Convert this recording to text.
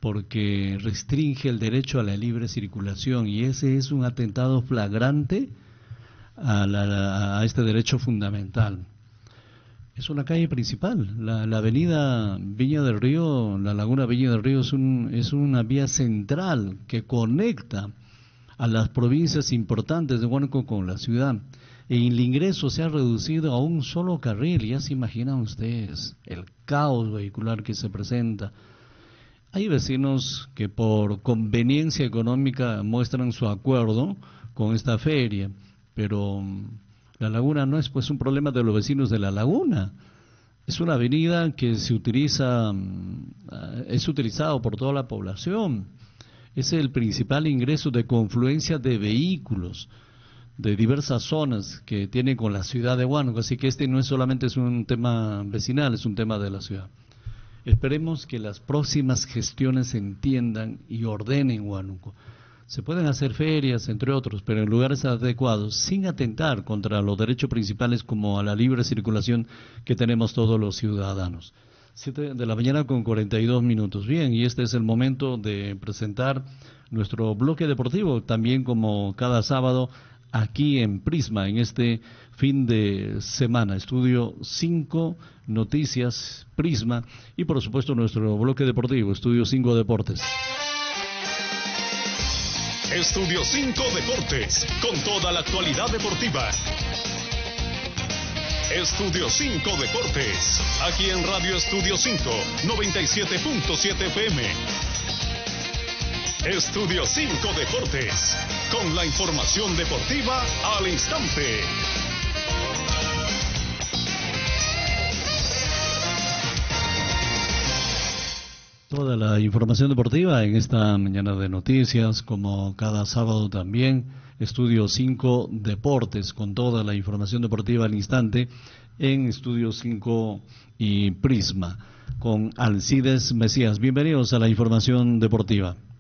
porque restringe el derecho a la libre circulación y ese es un atentado flagrante a este derecho fundamental. Es una calle principal, la avenida Viña del Río, la laguna Viña del Río es una vía central que conecta a las provincias importantes de Huánuco con la ciudad. Y el ingreso se ha reducido a un solo carril, ya se imaginan ustedes el caos vehicular que se presenta. Hay vecinos que por conveniencia económica muestran su acuerdo con esta feria, pero la laguna no es pues un problema de los vecinos de la laguna. Es una avenida que es utilizado por toda la población. Es el principal ingreso de confluencia de vehículos de diversas zonas que tiene con la ciudad de Huánuco, así que este no es solamente un tema vecinal, es un tema de la ciudad. Esperemos que las próximas gestiones entiendan y ordenen Huánuco. Se pueden hacer ferias, entre otros, pero en lugares adecuados, sin atentar contra los derechos principales como a la libre circulación que tenemos todos los ciudadanos. 7 de la mañana con 42 minutos. Bien, y este es el momento de presentar nuestro bloque deportivo, también como cada sábado, aquí en Prisma, en este fin de semana. Estudio 5, Noticias, Prisma, y por supuesto nuestro bloque deportivo, Estudio 5 Deportes. Estudio 5 Deportes, con toda la actualidad deportiva. Estudio 5 Deportes, aquí en Radio Estudio 5, 97.7 FM. Estudio 5 Deportes, con la información deportiva al instante. Toda la información deportiva en esta mañana de noticias, como cada sábado también, Estudio 5 Deportes, con toda la información deportiva al instante en Estudio 5 y Prisma, con Alcides Mesías. Bienvenidos a la información deportiva.